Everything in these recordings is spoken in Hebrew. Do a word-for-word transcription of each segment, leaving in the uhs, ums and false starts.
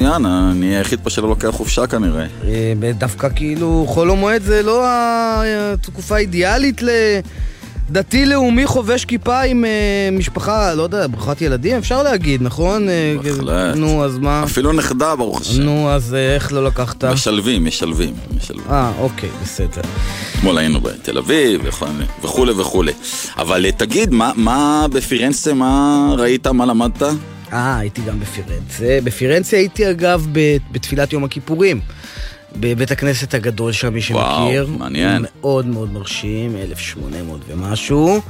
מצוין, אני היחיד פה שלא לוקח חופשה כנראה. דווקא כאילו חול המועד זה לא התקופה האידיאלית לדתי לאומי חובש כיפה עם משפחה, לא יודע, ברוכת ילדים, אפשר להגיד, נכון? בהחלט. נו, אז מה? אפילו נכדה, ברוך השם. נו, אז איך לא לקחת? משלבים, משלבים. אה, אוקיי, בסדר. אתמול היינו בתל אביב וכו' וכו'. אבל תגיד, מה בפירנצה, מה ראית, מה למדת? אה, הייתי גם בפירנצה. בפירנצה הייתי אגב בתפילת יום הכיפורים. בבית הכנסת הגדול שם, מי שמכיר. וואו, מעניין. מאוד מאוד מרשים, אלף ושמונה מאות ומשהו.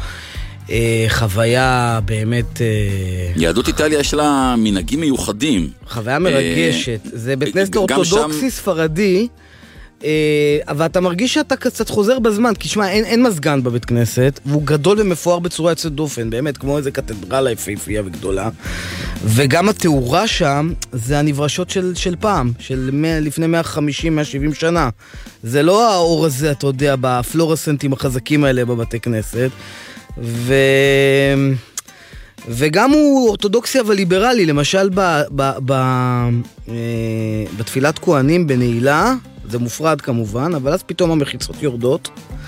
חוויה באמת... יהדות איטליה יש לה מנהגים מיוחדים. חוויה מרגשת. זה בית כנסת אורתודוקסי ספרדי, אבל אתה מרגיש שאתה קצת חוזר בזמן, כי שמה, אין, אין מזגן בבית כנסת, והוא גדול ומפואר בצורה יוצאת דופן, באמת, כמו איזה קתדרלה יפהפייה וגדולה. וגם התאורה שם, זה הנברשות של, של פעם, של לפני מאה וחמישים מאה ושבעים שנה. זה לא האור הזה, אתה יודע, בפלורסנטים החזקים האלה בבתי כנסת. ו... וגם הוא אורתודוקסי אבל ליברלי, למשל ב... ב... ב... בתפילת כהנים בנעילה, זה מופרד כמובן, אבל אז פתאום המחיצות יורדות,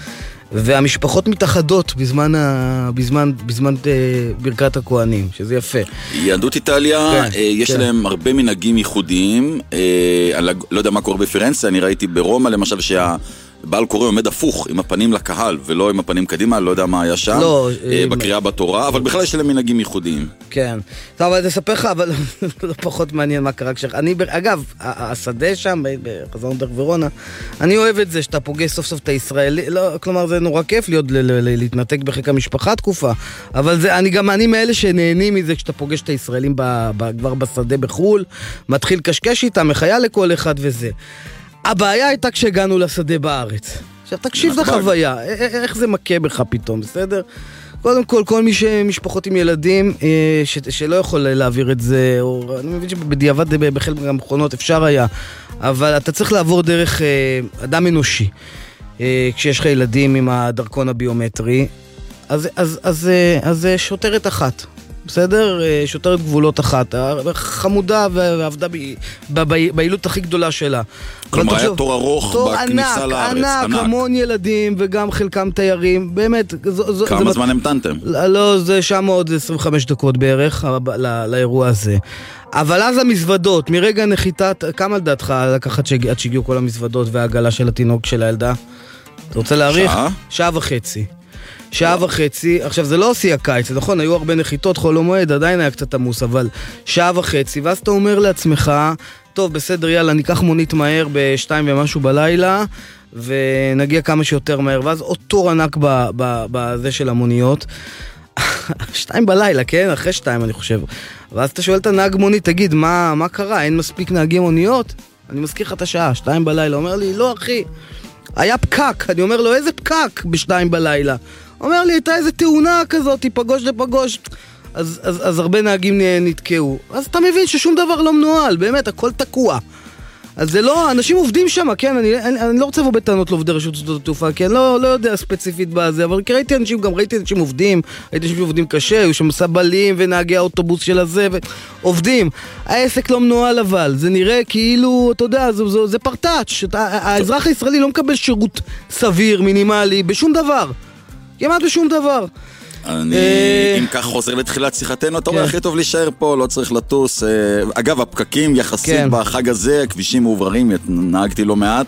והמשפחות מתאחדות בזמן, ה... בזמן, בזמן ברכת הכהנים, שזה יפה. יהדות איטליה, כן, יש כן. להם הרבה מנהגים ייחודיים, אני לא יודע מה קורה בפירנצה, אני ראיתי ברומא למשל שה... בעל קורא עומד הפוך, עם הפנים לקהל, ולא עם הפנים קדימה, לא יודע מה היה שם, לא, בקריאה בתורה, אבל בכלל יש להם מנהגים ייחודיים. כן. טוב, אבל תספר לך, אבל לא פחות מעניין מה קרה כשך. אני, אגב, השדה שם, בחזרנו דרך ורונה, אני אוהב את זה שאתה פוגש סוף סוף את הישראלי, לא, כלומר, זה נורא כיף להיות, להתנתק בחיק המשפחה תקופה, אבל זה, אני גם, אני מאלה שנהנים מזה, כשאתה פוגש את הישראלים כבר בשדה בחול, מתחיל קשקש איתם, מחיה לכל אחד וזה. הבעיה הייתה כשהגענו לשדה בארץ. עכשיו תקשיב לחוויה, איך זה מכה בך פתאום, בסדר? קודם כל, כל מי שמשפחות עם ילדים ש- שלא יכול להעביר את זה, או אני מבין שבדיעבד בחלק מהמכונות אפשר היה, אבל אתה צריך לעבור דרך אדם אנושי. כשיש לך ילדים עם הדרכון הביומטרי, אז, אז, אז, אז שוטרת אחת. בסדר? שוטרת גבולות אחת, חמודה ועבדה בעילות הכי גדולה שלה. כלומר, היה תור ארוך בכניסה לארץ. ענק, ענק, המון ילדים וגם חלקם תיירים, באמת. כמה זמן המתנתם? לא, זה שם עוד עשרים וחמש דקות בערך לאירוע הזה. אבל אז המזוודות, מרגע נחיתת, כמה לדעתך לקחת עד שהגיעו כל המזוודות והעגלה של התינוק של הילדה? אתה רוצה להעריך? שעה? שעה וחצי. שעה וחצי, עכשיו זה לא עושה הקיץ, זה נכון, היו הרבה נחיתות, חול המועד, עדיין היה קצת עמוס, אבל שעה וחצי, ואז אתה אומר לעצמך, טוב, בסדר, יאללה, ניקח מונית מהר בשתיים ומשהו בלילה, ונגיע כמה שיותר מהר, ואז עוד תור ענק בזה של המוניות, שתיים בלילה, כן? אחרי שתיים אני חושב, ואז אתה שואל את הנהג מונית, תגיד, מה, מה קרה? אין מספיק נהגים מוניות? אני מזכיר לך את השעה, שתיים בלילה, אומר לי, לא אחי, היה פקק, אני אומר לו, איזה פקק בשתיים בלילה? אומר לי, הייתה איזה תאונה כזאת, פגוש לפגוש. אז, אז, אז הרבה נהגים נתקעו. אז אתה מבין ששום דבר לא מנוהל, באמת, הכל תקוע. אז זה לא, אנשים עובדים שם, כן, אני, אני, אני לא רוצה לבוא בטענות לעובדי רשות שדות התעופה, כי אני לא, לא יודע ספציפית בזה, אבל ראיתי אנשים, גם ראיתי אנשים עובדים, ראיתי אנשים עובדים קשה, היו שם סבלים ונהגי האוטובוס של הזה, ועובדים. העסק לא מנוהל אבל, זה נראה כאילו, אתה יודע, זה, זה, זה פרטאץ', האזרח הישראלי לא מקבל שירות סביר, מינימלי, בשום דבר. כמעט בשום דבר. אני, אם כך חוזר לתחילת שיחתנו, אתה רואה הכי טוב להישאר פה, לא צריך לטוס. אגב, הפקקים יחסית בחג הזה, הכבישים מעוברים, נהגתי לא מעט,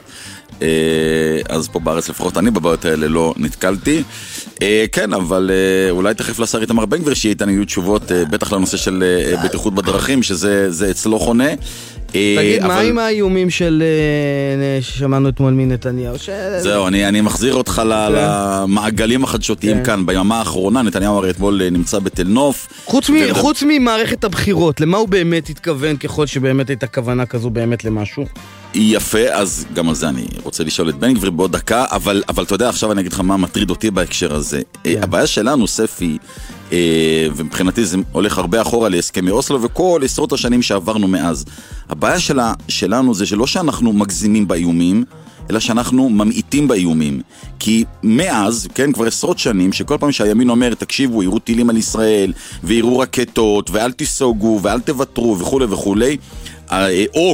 אז פה בארץ לפחות אני בבעיות האלה לא נתקלתי. כן, אבל אולי תכף לשר איתמר בן גביר שאיתן יהיו תשובות, בטח לנושא של בטיחות בדרכים, שזה אצלו חונה. תגיד, מה עם האיומים של ששמענו אתמול מנתניהו? זהו, אני מחזיר אותך למעגלים החדשותיים כאן. בימה האחרונה נתניהו הרי אתמול נמצא בתל נוף. חוץ ממערכת הבחירות, למה הוא באמת התכוון, ככל שבאמת הייתה כוונה כזו באמת למשהו? יפה, אז גם על זה אני רוצה לשאול את בן גביר בעוד דקה, אבל אתה יודע, עכשיו אני אגיד לך מה מטריד אותי בהקשר הזה. הבעיה שלנו, ספי, ומבחינתי זה הולך הרבה אחורה להסכמי אוסלו וכל עשרות השנים שעברנו מאז. הבעיה שלה, שלנו זה שלא שאנחנו מגזימים באיומים, אלא שאנחנו ממעיטים באיומים. כי מאז, כן, כבר עשרות שנים, שכל פעם שהימין אומר, תקשיבו, יראו טילים על ישראל, ויראו רקטות, ואל תיסוגו, ואל תוותרו, וכו' וכו', או